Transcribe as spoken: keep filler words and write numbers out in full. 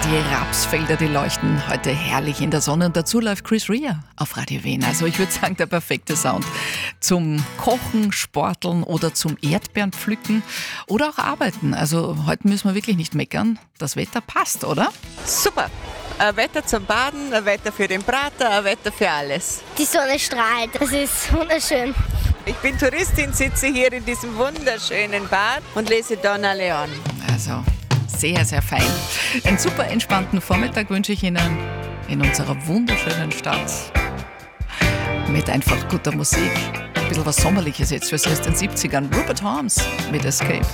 Die Rapsfelder, die leuchten heute herrlich in der Sonne und dazu läuft Chris Rea auf Radio Wien. Also ich würde sagen, der perfekte Sound zum Kochen, Sporteln oder zum Erdbeerenpflücken oder auch arbeiten. Also heute müssen wir wirklich nicht meckern. Das Wetter passt, oder? Super. Ein Wetter zum Baden, ein Wetter für den Brater, ein Wetter für alles. Die Sonne strahlt, das ist wunderschön. Ich bin Touristin, sitze hier in diesem wunderschönen Bad und lese Donna Leon. Also sehr, sehr fein. Einen super entspannten Vormittag wünsche ich Ihnen in unserer wunderschönen Stadt. Mit einfach guter Musik. Ein bisschen was Sommerliches jetzt für Sie aus den siebzigern. Rupert Holmes mit Escape.